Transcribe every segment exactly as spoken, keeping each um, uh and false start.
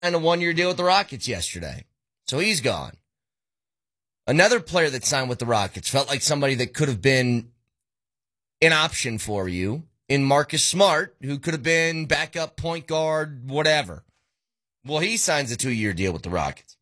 a one-year deal with the Rockets yesterday. So he's gone. Another player that signed with the Rockets felt like somebody that could have been an option for you in Marcus Smart, who could have been backup point guard, whatever. Well, he signs a two-year deal with the Rockets.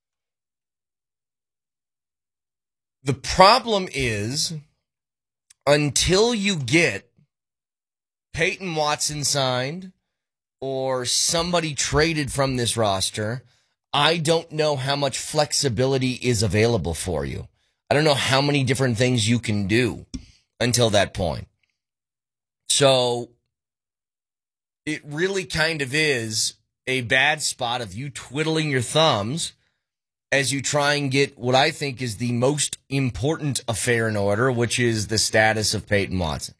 The problem is, until you get Peyton Watson signed or somebody traded from this roster, I don't know how much flexibility is available for you. I don't know how many different things you can do until that point. So it really kind of is a bad spot of you twiddling your thumbs as you try and get what I think is the most important affair in order, which is the status of Peyton Watson.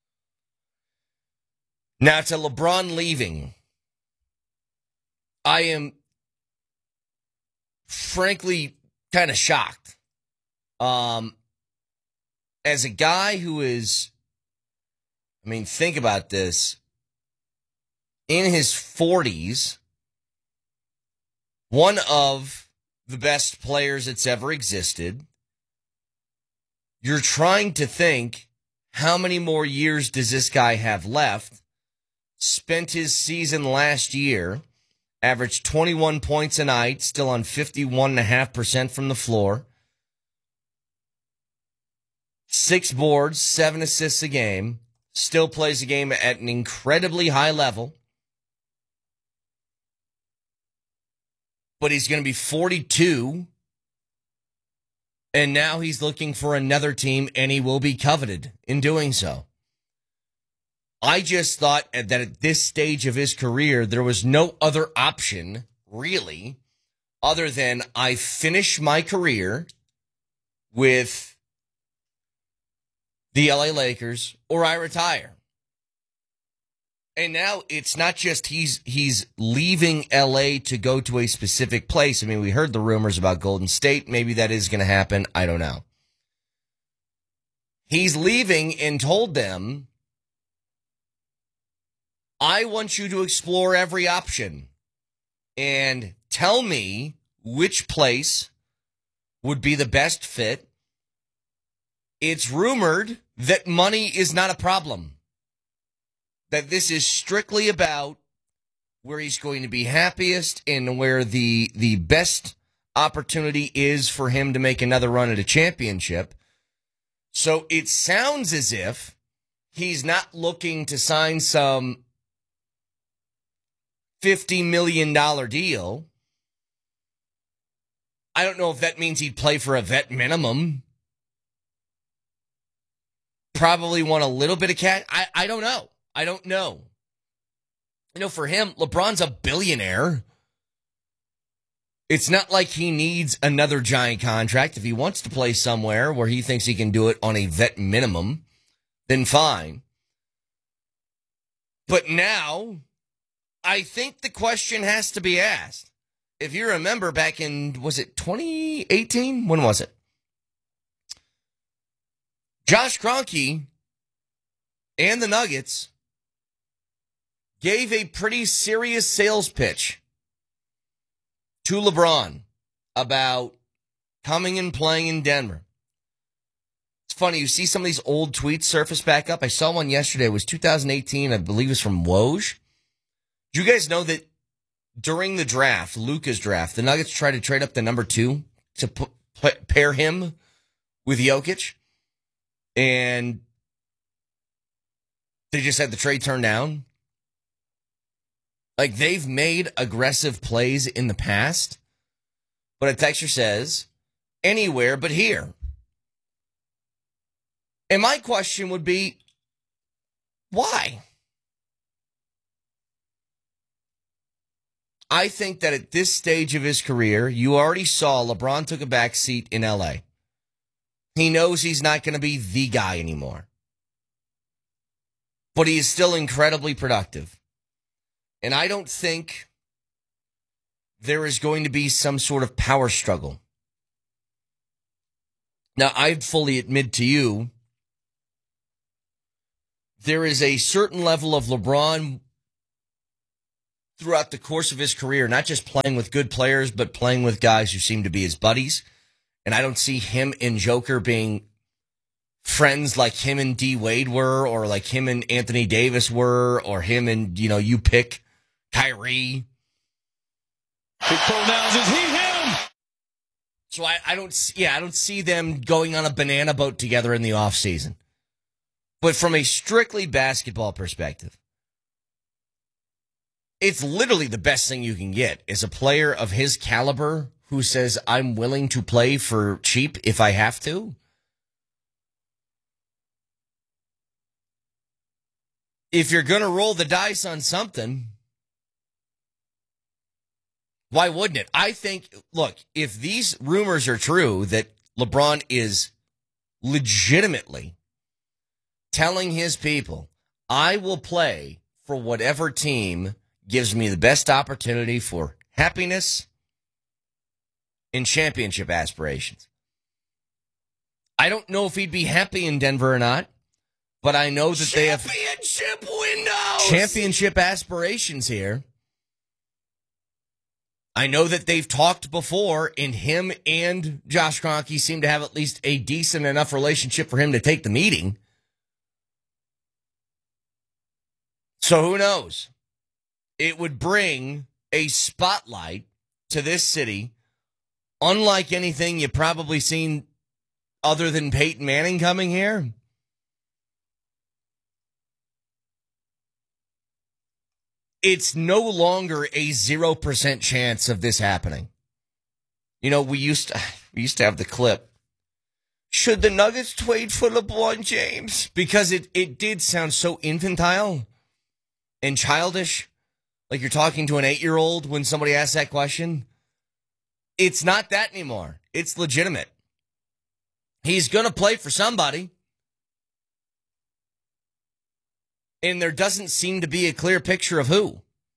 Now, to LeBron leaving, I am frankly kind of shocked. Um, as a guy who is, I mean, think about this, in his forties, one of the best players that's ever existed, you're trying to think, how many more years does this guy have left? Spent his season last year, averaged twenty-one points a night, still on fifty-one point five percent from the floor. Six boards, seven assists a game, still plays the game at an incredibly high level. But he's going to be forty-two, and now he's looking for another team, and he will be coveted in doing so. I just thought that at this stage of his career, there was no other option, really, other than I finish my career with the L A Lakers or I retire. And now it's not just he's he's leaving L A to go to a specific place. I mean, we heard the rumors about Golden State. Maybe that is going to happen. I don't know. He's leaving and told them, I want you to explore every option and tell me which place would be the best fit. It's rumored that money is not a problem, that this is strictly about where he's going to be happiest and where the the best opportunity is for him to make another run at a championship. So it sounds as if he's not looking to sign some fifty million dollars deal. I don't know if that means he'd play for a vet minimum. Probably want a little bit of cash. I, I don't know. I don't know. You know, for him, LeBron's a billionaire. It's not like he needs another giant contract. If he wants to play somewhere where he thinks he can do it on a vet minimum, then fine. But now, I think the question has to be asked. If you remember back in, was it twenty eighteen? When was it? Josh Kroenke and the Nuggets gave a pretty serious sales pitch to LeBron about coming and playing in Denver. It's funny, you see some of these old tweets surface back up. I saw one yesterday. It was two thousand eighteen. I believe it was from Woj. Do you guys know that during the draft, Luka's draft, the Nuggets tried to trade up the number two to p- p- pair him with Jokic? And they just had the trade turned down? Like, they've made aggressive plays in the past, but a texter says, anywhere but here. And my question would be, why? I think that at this stage of his career, you already saw LeBron took a back seat in L A. He knows he's not going to be the guy anymore. But he is still incredibly productive. And I don't think there is going to be some sort of power struggle. Now, I'd fully admit to you, there is a certain level of LeBron throughout the course of his career, not just playing with good players, but playing with guys who seem to be his buddies. And I don't see him and Joker being friends like him and D Wade were, or like him and Anthony Davis were, or him and, you know, you pick Kyrie. He pronounces he him. So I, I don't see, yeah, I don't see them going on a banana boat together in the offseason. But from a strictly basketball perspective, it's literally the best thing you can get is a player of his caliber who says, I'm willing to play for cheap if I have to. If you're going to roll the dice on something, why wouldn't it? I think, look, if these rumors are true that LeBron is legitimately telling his people, I will play for whatever team gives me the best opportunity for happiness and championship aspirations. I don't know if he'd be happy in Denver or not, but I know that they have championship windows, championship aspirations here. I know that they've talked before, and him and Josh Kroenke seem to have at least a decent enough relationship for him to take the meeting. So who knows? It would bring a spotlight to this city unlike anything you've probably seen other than Peyton Manning coming here. It's no longer a zero percent chance of this happening. You know, we used to, we used to have the clip. Should the Nuggets trade for LeBron James? Because it, it did sound so infantile and childish. Like you're talking to an eight-year-old when somebody asks that question. It's not that anymore. It's legitimate. He's going to play for somebody. And there doesn't seem to be a clear picture of who.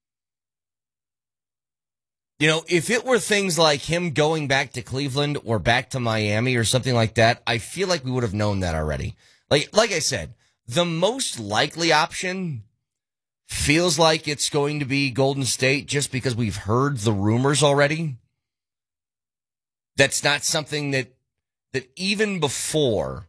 You know, if it were things like him going back to Cleveland or back to Miami or something like that, I feel like we would have known that already. Like, like I said, the most likely option feels like it's going to be Golden State just because we've heard the rumors already. That's not something that, that even before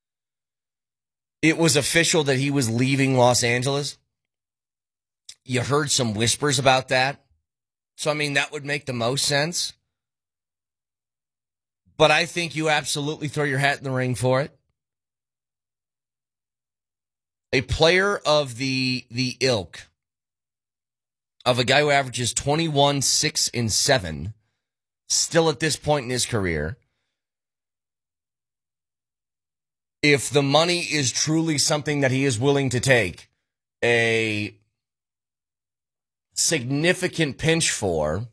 it was official that he was leaving Los Angeles, you heard some whispers about that. So, I mean, that would make the most sense. But I think you absolutely throw your hat in the ring for it. A player of the the ilk of a guy who averages twenty-one, six, and seven, still at this point in his career, if the money is truly something that he is willing to take a significant pinch for,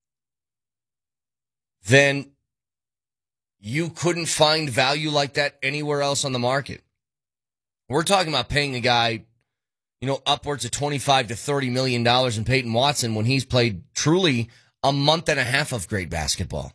then you couldn't find value like that anywhere else on the market. We're talking about paying a guy, you know, upwards of twenty-five to thirty million dollars in Peyton Watson when he's played truly a month and a half of great basketball.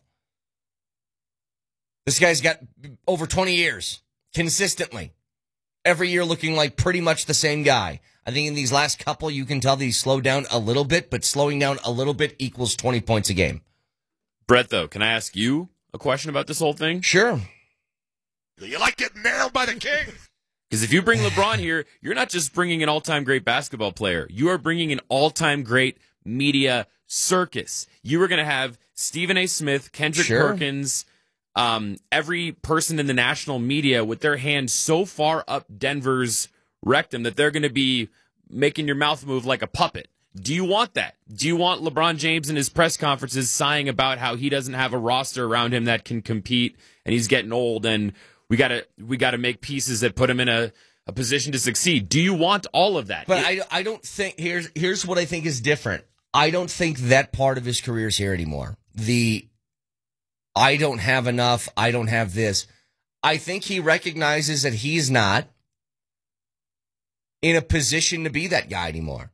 This guy's got over twenty years consistently, every year looking like pretty much the same guy. I think in these last couple, you can tell that he's slowed down a little bit, but slowing down a little bit equals twenty points a game. Brett, though, can I ask you a question about this whole thing? Sure. You like getting nailed by the king? Because if you bring LeBron here, you're not just bringing an all-time great basketball player. You are bringing an all-time great media circus. You are going to have Stephen A. Smith, Kendrick Sure. Perkins, um, every person in the national media with their hands so far up Denver's rectum that they're going to be making your mouth move like a puppet. Do you want that? Do you want LeBron James in his press conferences sighing about how he doesn't have a roster around him that can compete and he's getting old and we got to we got to make pieces that put him in a, a position to succeed? Do you want all of that? But It- I, I don't think, here's here's what I think is different. I don't think that part of his career is here anymore. The, I don't have enough, I don't have this. I think he recognizes that he's not in a position to be that guy anymore.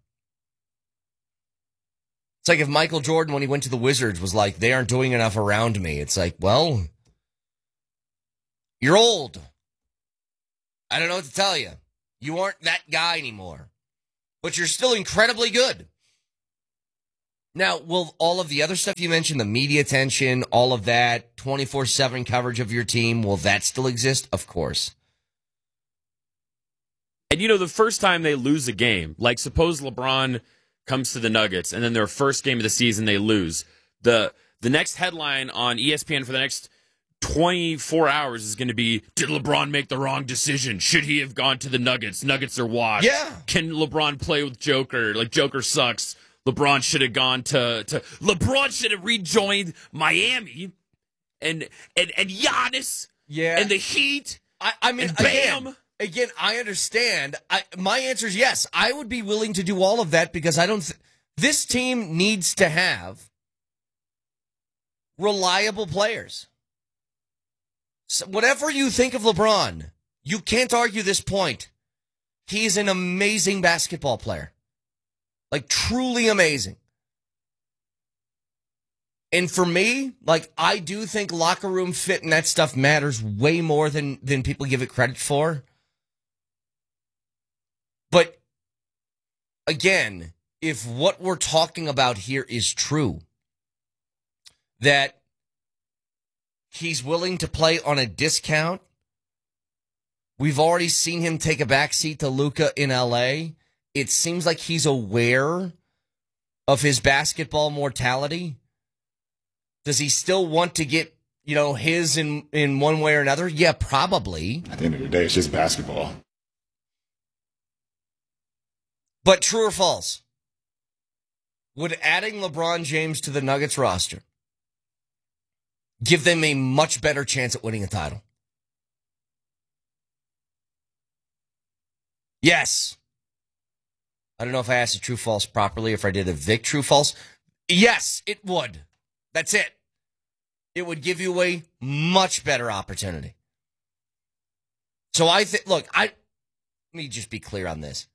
It's like if Michael Jordan, when he went to the Wizards, was like, they aren't doing enough around me. It's like, well, you're old. I don't know what to tell you. You aren't that guy anymore. But you're still incredibly good. Now, will all of the other stuff you mentioned, the media attention, all of that, twenty-four seven coverage of your team, will that still exist? Of course. And, you know, the first time they lose a game, like suppose LeBron comes to the Nuggets and then their first game of the season they lose. The the next headline on E S P N for the next twenty-four hours is going to be, did LeBron make the wrong decision? Should he have gone to the Nuggets? Nuggets are washed. Yeah. Can LeBron play with Joker? Like, Joker sucks. LeBron should have gone to, to LeBron should have rejoined Miami and and and Giannis Yeah. and the Heat. I, I mean, and bam. again, again, I understand. I, my answer is yes. I would be willing to do all of that because I don't. Th- this team needs to have reliable players. So whatever you think of LeBron, you can't argue this point. He's an amazing basketball player. Like, truly amazing. And for me, like, I do think locker room fit and that stuff matters way more than, than people give it credit for. But, again, if what we're talking about here is true, that he's willing to play on a discount, we've already seen him take a backseat to Luka in L A. It seems like he's aware of his basketball mortality. Does he still want to get, you know, his in, in one way or another? Yeah, probably. At the end of the day, it's just basketball. But true or false? Would adding LeBron James to the Nuggets roster give them a much better chance at winning a title? Yes. I don't know if I asked a true false properly, if I did a Vic true false. Yes, it would. That's it. It would give you a much better opportunity. So I think, look, I, let me just be clear on this.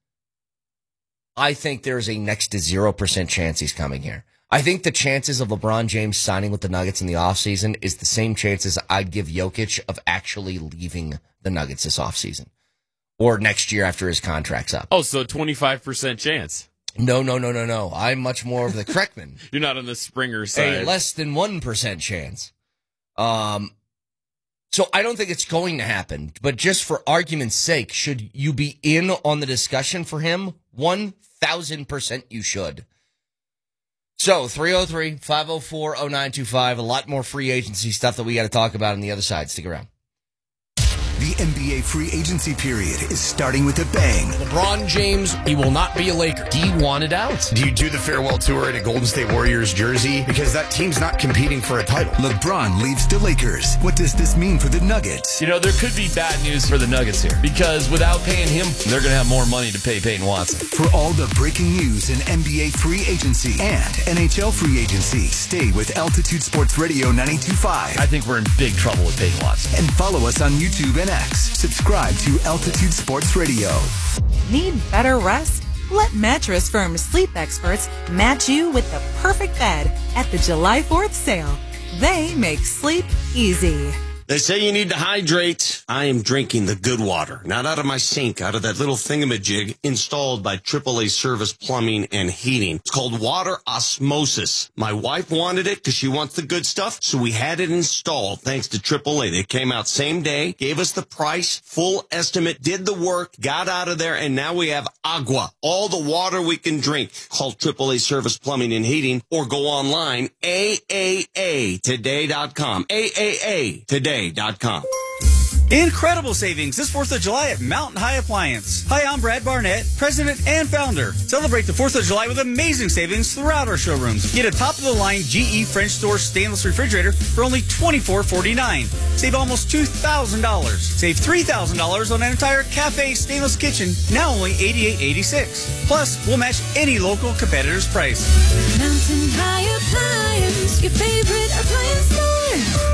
I think there's a next to zero percent chance he's coming here. I think the chances of LeBron James signing with the Nuggets in the offseason is the same chances I'd give Jokic of actually leaving the Nuggets this offseason. Or next year after his contract's up. Oh, so twenty-five percent chance. No, no, no, no, no. I'm much more of the Kreckman. You're not on the Springer side. A less than one percent chance. Um, so I don't think it's going to happen. But just for argument's sake, should you be in on the discussion for him? one thousand percent you should. So three oh three, five oh four, oh nine two five. A lot more free agency stuff that we got to talk about on the other side. Stick around. The N B A free agency period is starting with a bang. LeBron James, he will not be a Laker. He wanted out. Do you do the farewell tour in a Golden State Warriors jersey? Because that team's not competing for a title. LeBron leaves the Lakers. What does this mean for the Nuggets? You know, there could be bad news for the Nuggets here because without paying him, they're going to have more money to pay Peyton Watson. For all the breaking news in N B A free agency and N H L free agency, stay with Altitude Sports Radio ninety-two point five. I think we're in big trouble with Peyton Watson. And follow us on YouTube and X. Subscribe to Altitude Sports Radio. Need better rest? Let Mattress Firm sleep experts match you with the perfect bed at the July fourth sale. They make sleep easy. They say you need to hydrate. I am drinking the good water, not out of my sink, out of that little thingamajig installed by triple A Service Plumbing and Heating. It's called water osmosis. My wife wanted it because she wants the good stuff, so we had it installed thanks to triple A. They came out same day, gave us the price, full estimate, did the work, got out of there, and now we have agua, all the water we can drink. Call triple A Service Plumbing and Heating or go online, A A A today dot com. A A A today dot com. Incredible savings this fourth of July at Mountain High Appliance. Hi, I'm Brad Barnett, president and founder. Celebrate the fourth of July with amazing savings throughout our showrooms. Get a top-of-the-line G E French Door stainless refrigerator for only twenty-four forty-nine. Save almost two thousand dollars. Save three thousand dollars on an entire cafe stainless kitchen, now only eighty-eight eighty-six. Plus, we'll match any local competitor's price. Mountain High Appliance, your favorite appliance store.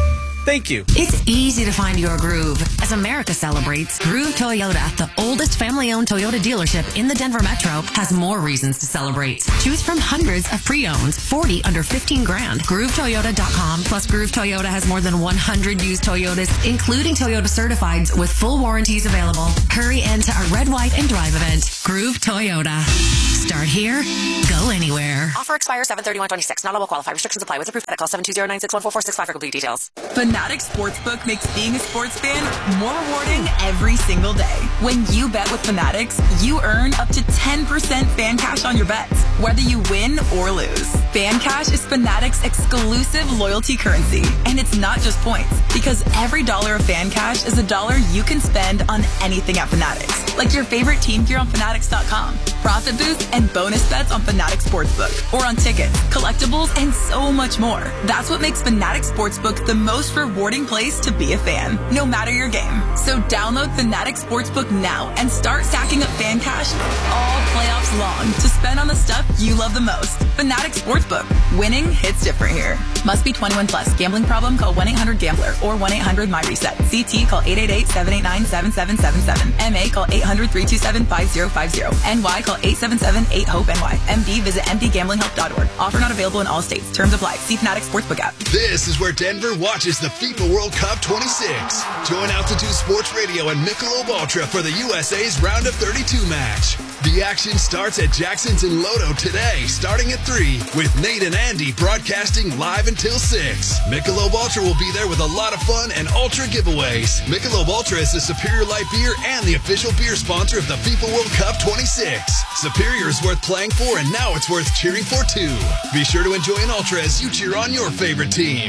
Thank you. It's easy to find your groove. As America celebrates, Groove Toyota, the oldest family-owned Toyota dealership in the Denver Metro, has more reasons to celebrate. Choose from hundreds of pre-owned, forty under fifteen grand. Groove Toyota dot com. Plus, Groove Toyota has more than one hundred used Toyotas, including Toyota Certifieds, with full warranties available. Hurry into our Red, White, and Drive event. Groove Toyota. Start here, go anywhere. Offer expires seven thirty-one twenty-six. Not all will qualify. Restrictions apply. With approved credit call seven two zero nine six one four four six five for complete details. Fanatics Sportsbook makes being a sports fan more rewarding every single day. When you bet with Fanatics, you earn up to ten percent fan cash on your bets, whether you win or lose. Fan cash is Fanatics' exclusive loyalty currency, and it's not just points, because every dollar of fan cash is a dollar you can spend on anything at Fanatics, like your favorite team gear on Fanatics dot com, profit boosts and bonus bets on Fanatics Sportsbook, or on tickets, collectibles, and so much more. That's what makes Fanatics Sportsbook the most rewarding place to be a fan, no matter your game. So download Fanatics Sportsbook now and start stacking up fan cash all playoffs long to spend on the stuff you love the most. Fanatics Sportsbook. Winning hits different here. Must be twenty-one plus. Gambling problem? Call one eight hundred gambler or one eight hundred my reset. C T call eight eight eight seven eight nine seven seven seven seven. M A call eight hundred three two seven five zero five zero. N Y call eight seven seven eight hope N Y. M D visit m d gambling help dot org. Offer not available in all states. Terms apply. See Fanatics Sportsbook app. This is where Denver watches the FIFA World Cup twenty-six. Join Altitude Sports Radio and Michelob Ultra for the U S A's Round of thirty-two match. The action starts at Jackson's in Lodo today, starting at three, with Nate and Andy broadcasting live until six. Michelob Ultra will be there with a lot of fun and Ultra giveaways. Michelob Ultra is the Superior Light beer and the official beer sponsor of the FIFA World Cup twenty-six. Superior is worth playing for, and now it's worth cheering for too. Be sure to enjoy an Ultra as you cheer on your favorite team.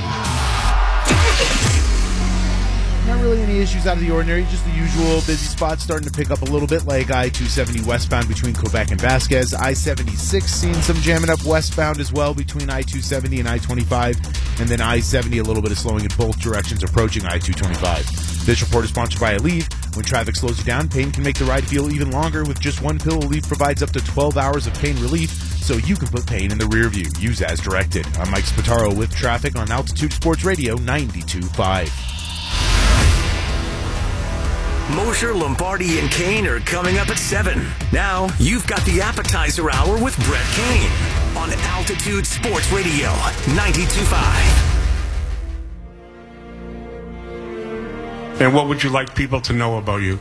Not really any issues out of the ordinary, just the usual busy spots starting to pick up a little bit, like I two seventy westbound between Quebec and Vasquez. I seventy-six seeing some jamming up westbound as well between I two seventy and I twenty-five, and then I seventy a little bit of slowing in both directions approaching I two twenty-five. This report is sponsored by Aleve. When traffic slows you down, pain can make the ride feel even longer. With just one pill, Aleve provides up to twelve hours of pain relief, so you can put pain in the rear view. Use as directed. I'm Mike Spataro with traffic on Altitude Sports Radio ninety-two point five. Mosher, Lombardi, and Kane are coming up at seven. Now, you've got the appetizer hour with Brett Kane on Altitude Sports Radio ninety-two point five. And what would you like people to know about you?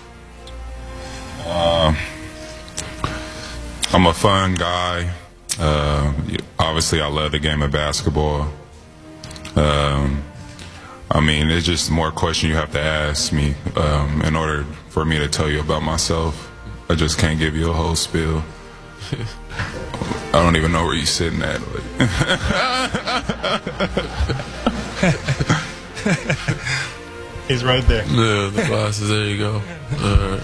Uh, I'm a fun guy. Uh, obviously, I love the game of basketball. Um, I mean, it's just more question you have to ask me um, in order for me to tell you about myself. I just can't give you a whole spiel. I don't even know where you're sitting at. He's right there. Yeah, the glasses. There you go. All right.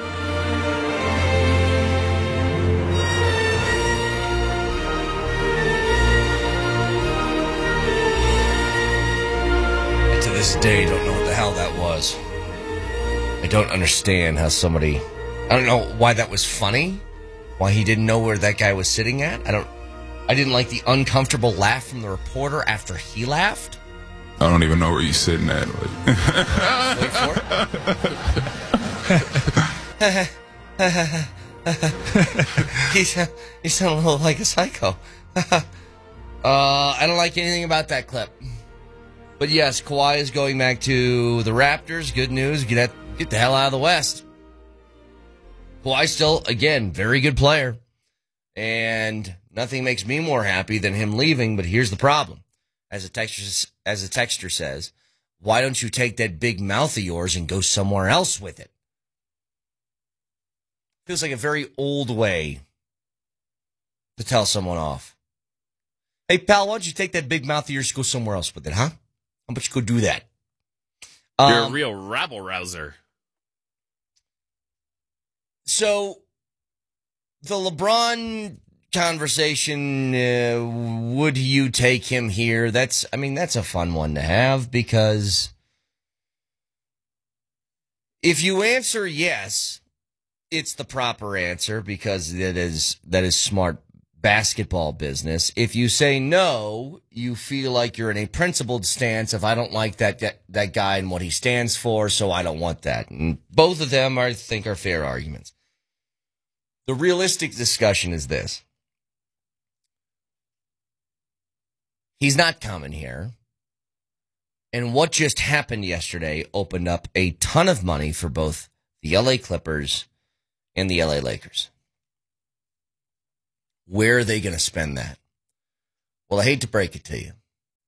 To this day, don't know what the hell that was. I don't understand how somebody... I don't know why that was funny. Why he didn't know where that guy was sitting at. I don't... I didn't like the uncomfortable laugh from the reporter after he laughed. I don't even know where you're sitting at. Wait for it. you, sound, you sound a little like a psycho. uh, I don't like anything about that clip. But yes, Kawhi is going back to the Raptors. Good news. Get at, get the hell out of the West. Kawhi still, again, very good player. And nothing makes me more happy than him leaving. But here's the problem. As a texter, as a texter says, why don't you take that big mouth of yours and go somewhere else with it? Feels like a very old way to tell someone off. Hey, pal, why don't you take that big mouth of yours and go somewhere else with it, huh? How about you go do that? You're Um, a real rabble-rouser. So, the LeBron conversation, uh, would you take him here? That's, I mean, that's a fun one to have, because if you answer yes, it's the proper answer, because that is, that is smart basketball business. If you say no, you feel like you're in a principled stance of I don't like that that, that guy and what he stands for, so I don't want that. And both of them, I think, are fair arguments. The realistic discussion is this. He's not coming here. And what just happened yesterday opened up a ton of money for both the L A Clippers and the L A Lakers. Where are they going to spend that? Well, I hate to break it to you.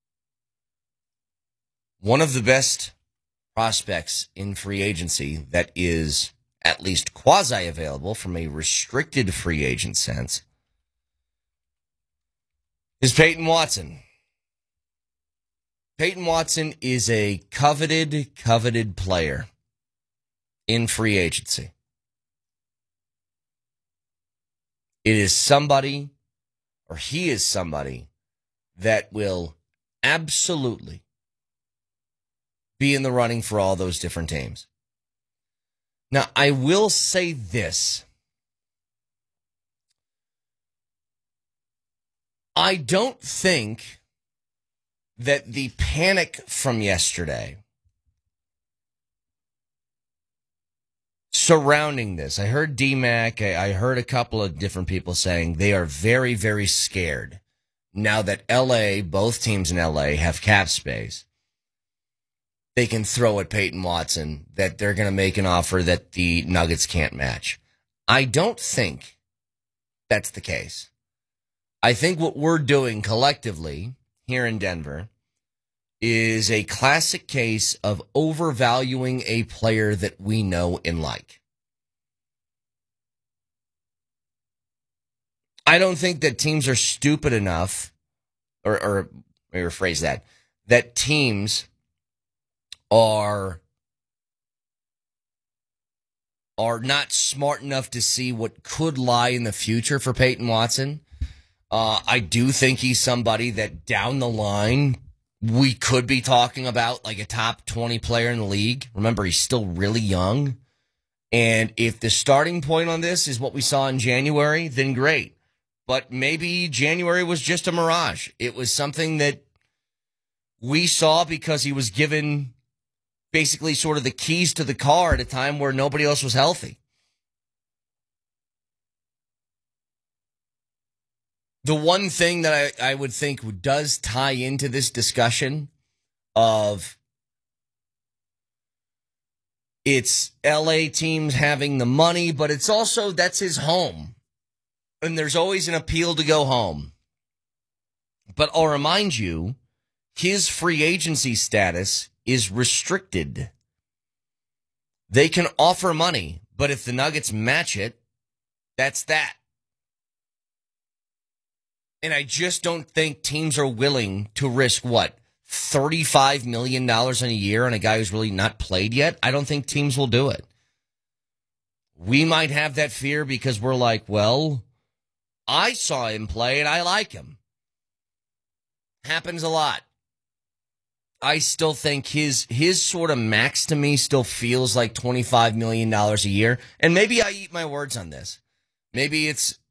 One of the best prospects in free agency that is at least quasi-available from a restricted free agent sense is Peyton Watson. Peyton Watson is a coveted, coveted player in free agency. It is somebody, or he is somebody, that will absolutely be in the running for all those different teams. Now, I will say this. I don't think that the panic from yesterday surrounding this, I heard D-Mac, I heard a couple of different people saying they are very, very scared now that L A, both teams in L A, have cap space. They can throw at Peyton Watson that they're going to make an offer that the Nuggets can't match. I don't think that's the case. I think what we're doing collectively here in Denver is a classic case of overvaluing a player that we know and like. I don't think that teams are stupid enough, or, or let me rephrase that, that teams are, are not smart enough to see what could lie in the future for Peyton Watson. Uh, I do think he's somebody that down the line we could be talking about like a top twenty player in the league. Remember, he's still really young. And if the starting point on this is what we saw in January, then great. But maybe January was just a mirage. It was something that we saw because he was given basically sort of the keys to the car at a time where nobody else was healthy. The one thing that I, I would think does tie into this discussion of it's L A teams having the money, but it's also that's his home. And there's always an appeal to go home. But I'll remind you, his free agency status is restricted. They can offer money, but if the Nuggets match it, that's that. And I just don't think teams are willing to risk, what, thirty-five million dollars in a year on a guy who's really not played yet? I don't think teams will do it. We might have that fear because we're like, well, I saw him play and I like him. Happens a lot. I still think his his sort of max to me still feels like twenty-five million dollars a year. And maybe I eat my words on this. Maybe it's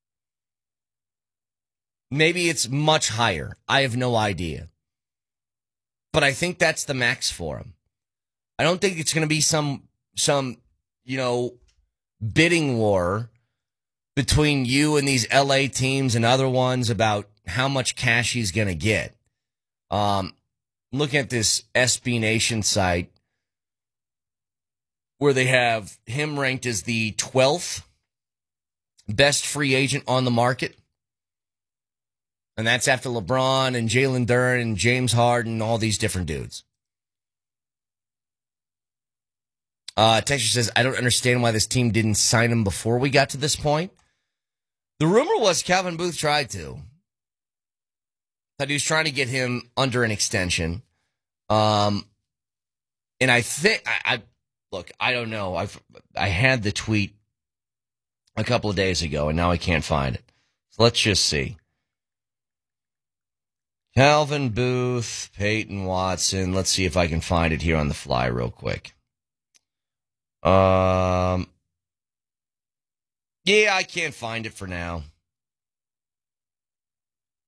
maybe it's much higher. I have no idea. But I think that's the max for him. I don't think it's going to be some some, you know, bidding war between you and these L A teams and other ones about how much cash he's going to get. Um Looking at this S B Nation site where they have him ranked as the twelfth best free agent on the market. And that's after LeBron and Jalen Duren and James Harden and all these different dudes. Uh, Texture says, I don't understand why this team didn't sign him before we got to this point. The rumor was Calvin Booth tried to. That he was trying to get him under an extension. Um, and I think, I, I look, I don't know. I've, I had the tweet a couple of days ago, and now I can't find it. So let's just see. Calvin Booth, Peyton Watson. Let's see if I can find it here on the fly real quick. Um, yeah, I can't find it for now.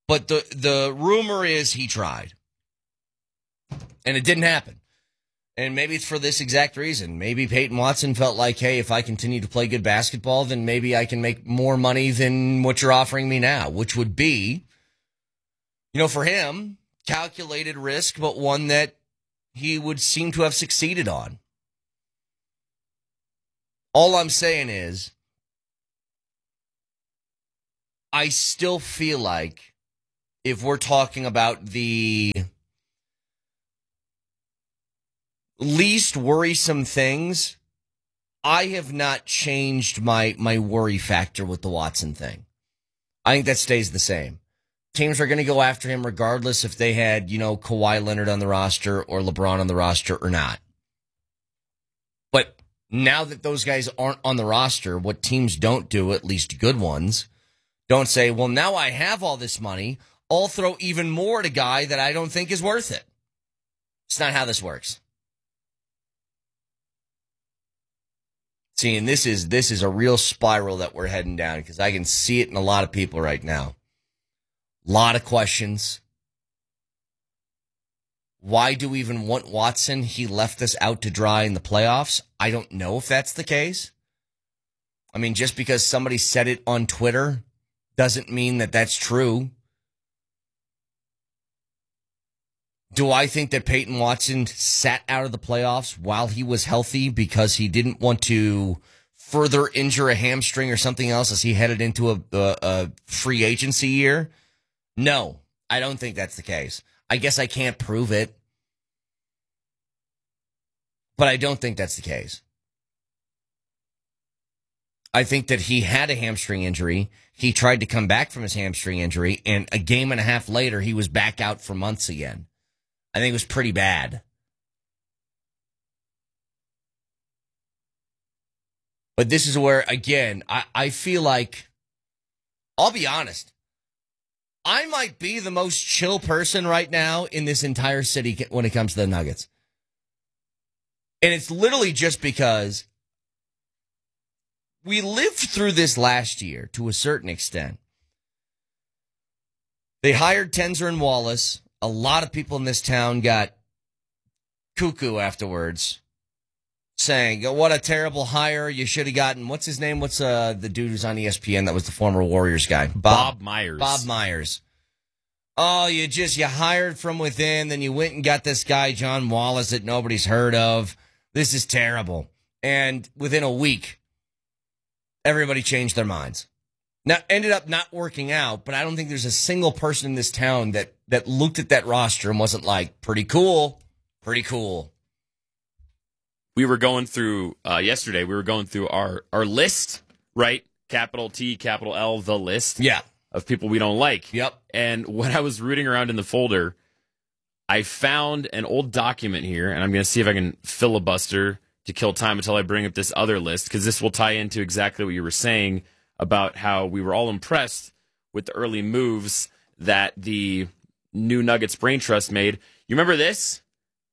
But the, the rumor is he tried. And it didn't happen. And maybe it's for this exact reason. Maybe Peyton Watson felt like, hey, if I continue to play good basketball, then maybe I can make more money than what you're offering me now, which would be, you know, for him, calculated risk, but one that he would seem to have succeeded on. All I'm saying is, I still feel like if we're talking about the least worrisome things, I have not changed my, my worry factor with the Watson thing. I think that stays the same. Teams are going to go after him regardless if they had, you know, Kawhi Leonard on the roster or LeBron on the roster or not. But now that those guys aren't on the roster, what teams don't do, at least good ones, don't say, well, now I have all this money, I'll throw even more at a guy that I don't think is worth it. It's not how this works. See, and this is this is a real spiral that we're heading down because I can see it in a lot of people right now. A lot of questions. Why do we even want Watson? He left us out to dry in the playoffs. I don't know if that's the case. I mean, just because somebody said it on Twitter doesn't mean that that's true. Do I think that Peyton Watson sat out of the playoffs while he was healthy because he didn't want to further injure a hamstring or something else as he headed into a, a, a free agency year? No, I don't think that's the case. I guess I can't prove it, but I don't think that's the case. I think that he had a hamstring injury. He tried to come back from his hamstring injury, and a game and a half later, he was back out for months again. I think it was pretty bad. But this is where, again, I, I feel like, I'll be honest, I might be the most chill person right now in this entire city when it comes to the Nuggets. And it's literally just because we lived through this last year to a certain extent. They hired Tenzer and Wallace. A lot of people in this town got cuckoo afterwards, saying, oh, what a terrible hire. You should have gotten, what's his name? What's uh, the dude who's on E S P N that was the former Warriors guy? Bob, Bob Myers. Bob Myers. Oh, you just, you hired from within, then you went and got this guy, John Wallace, that nobody's heard of. This is terrible. And within a week, everybody changed their minds. Now, ended up not working out, but I don't think there's a single person in this town that, that looked at that roster and wasn't like, pretty cool, pretty cool. We were going through, uh, yesterday, we were going through our, our list, right? Capital T, capital L, the list. Yeah. Of people we don't like. Yep. And when I was rooting around in the folder, I found an old document here, and I'm going to see if I can filibuster to kill time until I bring up this other list, because this will tie into exactly what you were saying about how we were all impressed with the early moves that the new Nuggets Brain Trust made. You remember this?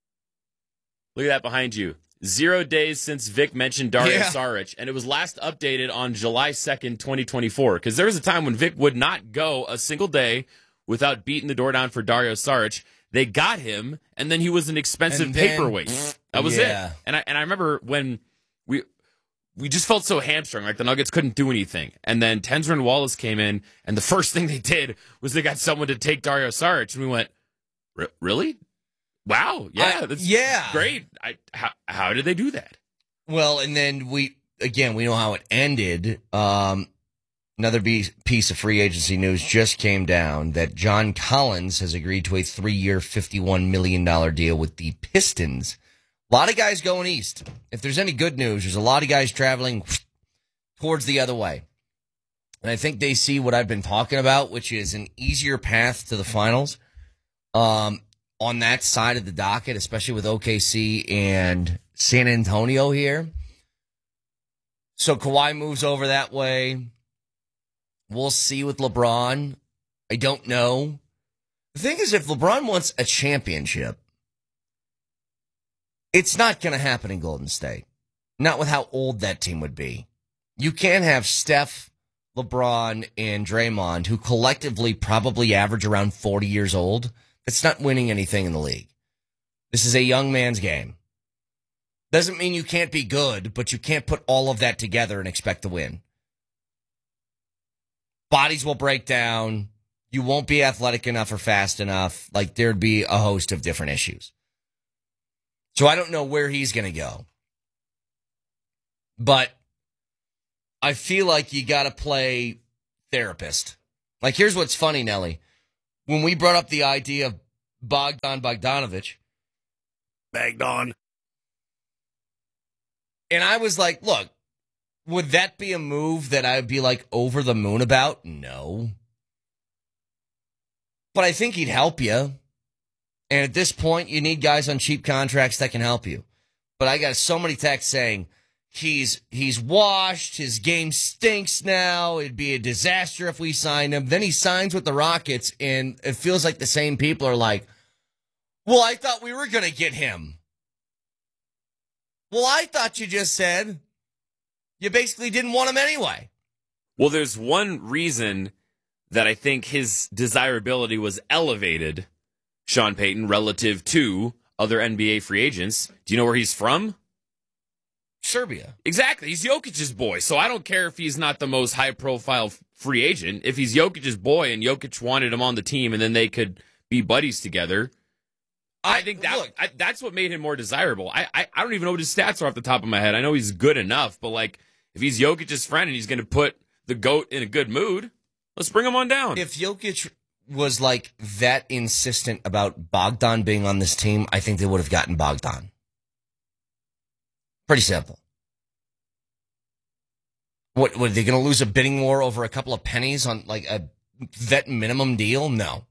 Look at that behind you. Zero days since Vic mentioned Dario Yeah. Saric, and it was last updated on July second, twenty twenty-four, because there was a time when Vic would not go a single day without beating the door down for Dario Saric. They got him, and then he was an expensive And then- paperweight. That was Yeah. it. And I and I remember when we we just felt so hamstrung, like the Nuggets couldn't do anything. And then Tenzer and Wallace came in, and the first thing they did was they got someone to take Dario Saric, and we went, really? Wow, yeah, I- that's yeah. great. I, how, how did they do that? Well, and then we, again, we know how it ended. Um, another be- piece of free agency news just came down that John Collins has agreed to a three-year, fifty-one million dollars deal with the Pistons. A lot of guys going east. If there's any good news, there's a lot of guys traveling towards the other way. And I think they see what I've been talking about, which is an easier path to the finals. Um, on that side of the docket, especially with O K C and San Antonio here. So Kawhi moves over that way. We'll see with LeBron. I don't know. The thing is, if LeBron wants a championship, it's not going to happen in Golden State. Not with how old that team would be. You can't have Steph, LeBron, and Draymond, who collectively probably average around forty years old, that's not winning anything in the league. This is a young man's game. Doesn't mean you can't be good, but you can't put all of that together and expect to win. Bodies will break down. You won't be athletic enough or fast enough. Like, there'd be a host of different issues. So I don't know where he's going to go. But I feel like you got to play therapist. Like, here's what's funny, Nelly. When we brought up the idea of Bogdan Bogdanović. Bogdan. And I was like, look, would that be a move that I'd be like over the moon about? No. But I think he'd help you. And at this point, you need guys on cheap contracts that can help you. But I got so many texts saying, He's he's washed. His game stinks now. It'd be a disaster if we signed him. Then he signs with the Rockets, and it feels like the same people are like, well, I thought we were going to get him. Well, I thought you just said you basically didn't want him anyway. Well, there's one reason that I think his desirability was elevated, Sean Payton, relative to other N B A free agents. Do you know where he's from? Serbia. Exactly. He's Jokic's boy. So I don't care if he's not the most high-profile free agent. If he's Jokic's boy and Jokic wanted him on the team and then they could be buddies together, I, I think that look, I, that's what made him more desirable. I, I I don't even know what his stats are off the top of my head. I know he's good enough, but like if he's Jokic's friend and he's going to put the GOAT in a good mood, let's bring him on down. If Jokic was like that insistent about Bogdan being on this team, I think they would have gotten Bogdan. Pretty simple. What, what are they going to lose a bidding war over a couple of pennies on like a vet minimum deal? No.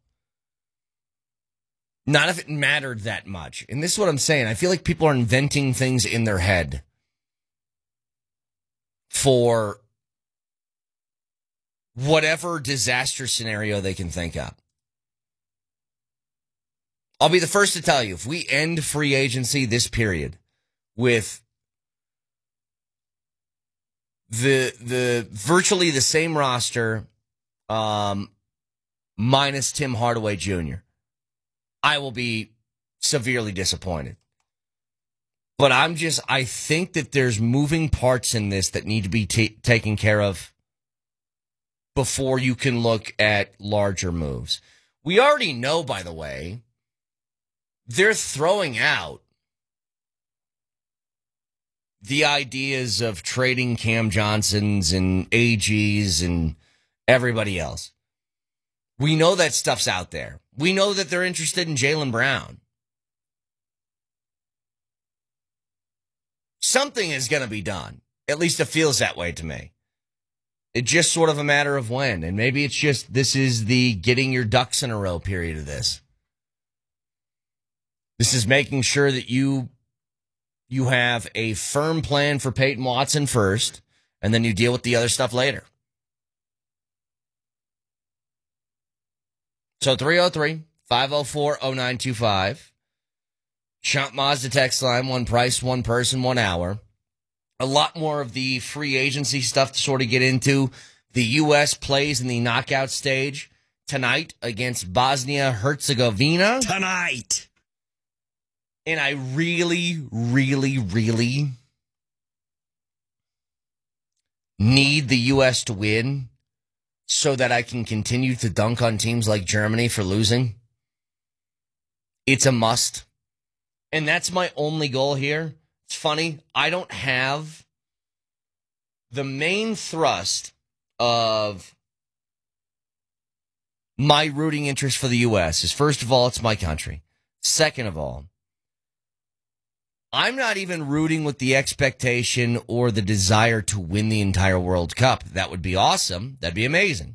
Not if it mattered that much. And this is what I'm saying. I feel like people are inventing things in their head for whatever disaster scenario they can think of. I'll be the first to tell you, if we end free agency this period with the the virtually the same roster, um, minus Tim Hardaway Junior, I will be severely disappointed. But I'm just, I think that there's moving parts in this that need to be t- taken care of before you can look at larger moves. We already know, by the way, they're throwing out the ideas of trading Cam Johnsons and A Gs and everybody else. We know that stuff's out there. We know that they're interested in Jaylen Brown. Something is going to be done. At least it feels that way to me. It's just sort of a matter of when. And maybe it's just this is the getting your ducks in a row period of this. This is making sure that you you have a firm plan for Peyton Watson first, and then you deal with the other stuff later. So three oh three, five oh four, oh nine two five. Champ Mazda text line, one price, one person, one hour. A lot more of the free agency stuff to sort of get into. The U S plays in the knockout stage tonight against Bosnia-Herzegovina. Tonight. And I really, really, really need the U S to win so that I can continue to dunk on teams like Germany for losing. It's a must. And that's my only goal here. It's funny. I don't have the main thrust of my rooting interest for the U S is, first of all, it's my country. Second of all, I'm not even rooting with the expectation or the desire to win the entire World Cup. That would be awesome. That'd be amazing.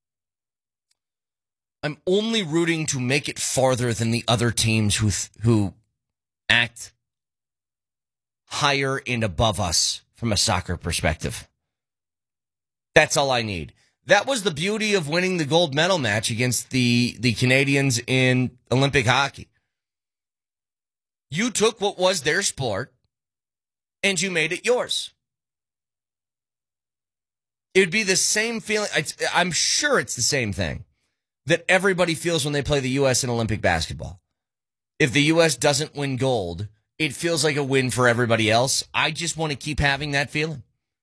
I'm only rooting to make it farther than the other teams who who act higher and above us from a soccer perspective. That's all I need. That was the beauty of winning the gold medal match against the, the Canadians in Olympic hockey. You took what was their sport and you made it yours. It would be the same feeling. I'm sure it's the same thing that everybody feels when they play the U S in Olympic basketball. If the U S doesn't win gold, it feels like a win for everybody else. I just want to keep having that feeling.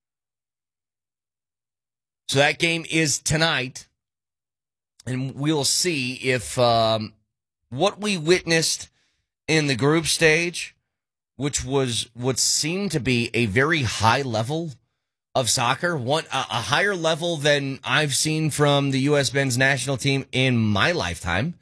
So that game is tonight, and we'll see if um, what we witnessed in the group stage, which was what seemed to be a very high level of soccer, one a, a higher level than I've seen from the U S men's national team in my lifetime.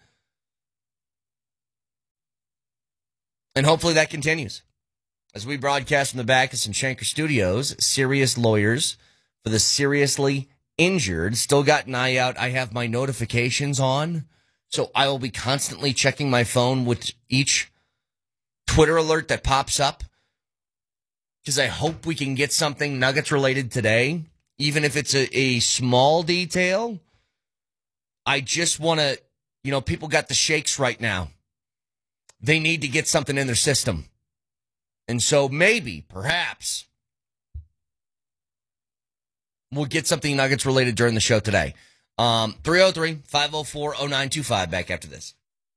And hopefully that continues. As we broadcast from the Backus and Shanker Studios, Serious Lawyers for the seriously injured. Still got an eye out. I have my notifications on, so I will be constantly checking my phone with each Twitter alert that pops up, because I hope we can get something Nuggets related today, even if it's a, a small detail. I just want to, you know, people got the shakes right now. They need to get something in their system. And so maybe, perhaps, we'll get something Nuggets related during the show today. Um, three oh three, five oh four, oh nine two five. Back after this.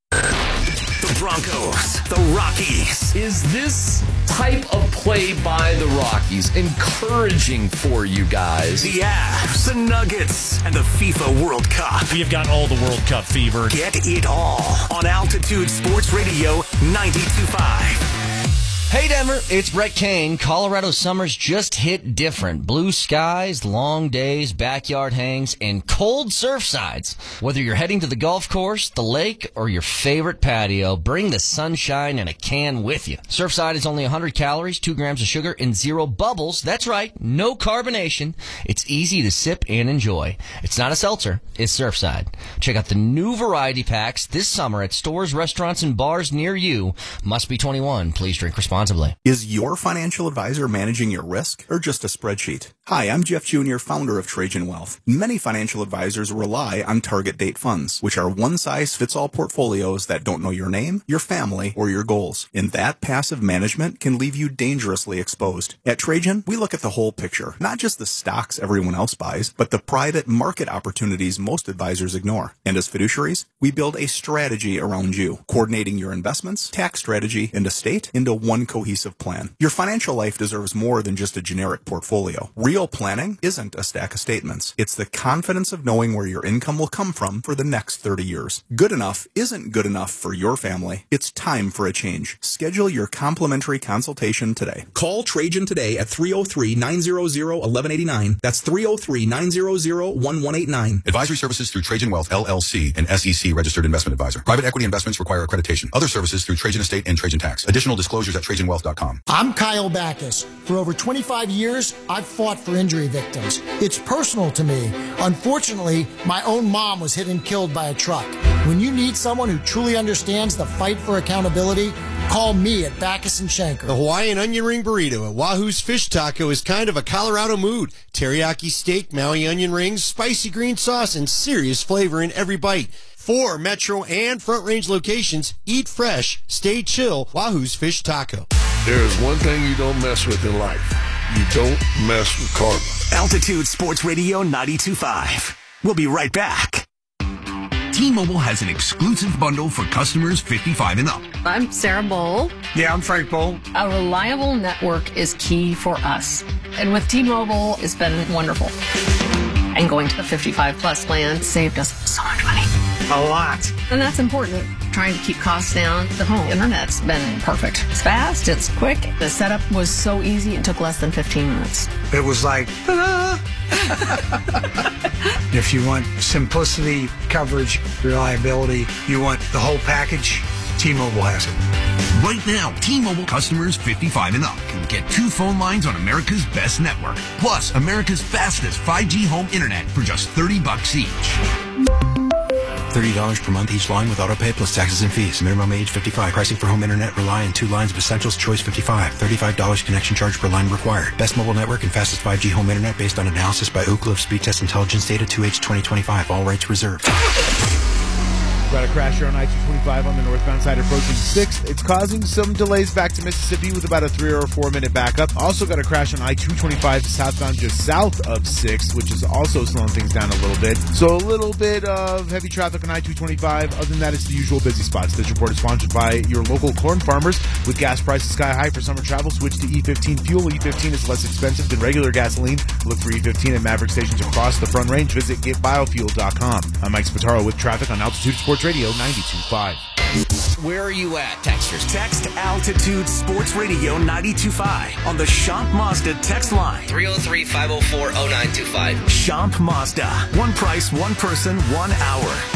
The Broncos, the Rockies. Is this type of play by the Rockies encouraging for you guys? The Avs, the Nuggets, and the FIFA World Cup. We've got all the World Cup fever. Get it all on Altitude Sports Radio ninety-two point five. Hey Denver, it's Brett Kane. Colorado summers just hit different. Blue skies, long days, backyard hangs, and cold surf sides. Whether you're heading to the golf course, the lake, or your favorite patio, bring the sunshine and a can with you. Surfside is only one hundred calories, two grams of sugar, and zero bubbles. That's right, no carbonation. It's easy to sip and enjoy. It's not a seltzer, it's Surfside. Check out the new variety packs this summer at stores, restaurants, and bars near you. Must be twenty-one. Please drink responsibly. Is your financial advisor managing your risk or just a spreadsheet? Hi, I'm Jeff Junior, founder of Trajan Wealth. Many financial advisors rely on target date funds, which are one-size-fits-all portfolios that don't know your name, your family, or your goals. And that passive management can leave you dangerously exposed. At Trajan, we look at the whole picture, not just the stocks everyone else buys, but the private market opportunities most advisors ignore. And as fiduciaries, we build a strategy around you, coordinating your investments, tax strategy, and estate into one cohesive plan. Your financial life deserves more than just a generic portfolio. Real planning isn't a stack of statements. It's the confidence of knowing where your income will come from for the next thirty years. Good enough isn't good enough for your family. It's time for a change. Schedule your complimentary consultation today. Call Trajan today at three oh three, nine hundred, eleven eighty-nine. That's three oh three, nine hundred, one one eight nine. Advisory services through Trajan Wealth, L L C, an S E C registered investment advisor. Private equity investments require accreditation. Other services through Trajan Estate and Trajan Tax. Additional disclosures at trajan wealth dot com. I'm Kyle Backus. For over twenty-five years, I've fought for injury victims. It's personal to me. Unfortunately, my own mom was hit and killed by a truck. When you need someone who truly understands the fight for accountability, call me at Backus and Shanker. The Hawaiian onion ring burrito at Wahoo's Fish Taco is kind of a Colorado mood. Teriyaki steak, Maui onion rings, spicy green sauce, and serious flavor in every bite. Four Metro and Front Range locations. Eat fresh, stay chill. Wahoo's Fish Taco. There is one thing you don't mess with in life. You don't mess with karma. Altitude Sports Radio ninety-two point five. We'll be right back. T-Mobile has an exclusive bundle for customers fifty-five and up. I'm Sarah Bowl. Yeah, I'm Frank Bowl. A reliable network is key for us. And with T-Mobile, it's been wonderful. And going to the fifty-five plus plan saved us so much money. A lot. And that's important. Trying to keep costs down. The home internet's been perfect. It's fast, it's quick. The setup was so easy, it took less than fifteen minutes. It was like, ta-da! If you want simplicity, coverage, reliability, you want the whole package, T-Mobile has it. Right now, T-Mobile customers fifty-five and up can get two phone lines on America's best network, plus America's fastest five G home internet for just thirty bucks each. thirty dollars per month each line with autopay plus taxes and fees. Minimum age fifty-five. Pricing for home internet rely on two lines of Essentials Choice fifty-five. thirty-five dollars connection charge per line required. Best mobile network and fastest five G home internet based on analysis by Ookla of Speed Test Intelligence Data two H twenty twenty-five. All rights reserved. Got a crash here on I two twenty-five on the northbound side approaching sixth. It's causing some delays back to Mississippi with about a three or four minute backup. Also got a crash on I two twenty-five southbound just south of sixth, which is also slowing things down a little bit. So a little bit of heavy traffic on I two twenty-five. Other than that, it's the usual busy spots. This report is sponsored by your local corn farmers. With gas prices sky high for summer travel, switch to E fifteen fuel. E fifteen is less expensive than regular gasoline. Look for E fifteen at Maverick stations across the Front Range. Visit get biofuel dot com. I'm Mike Spataro with traffic on Altitude Sports Radio ninety-two point five. Where are you at, Texters? Text Altitude Sports Radio ninety-two point five on the Schomp Mazda text line. three oh three, five oh four, oh nine two five. Schomp Mazda. One price, one person, one hour.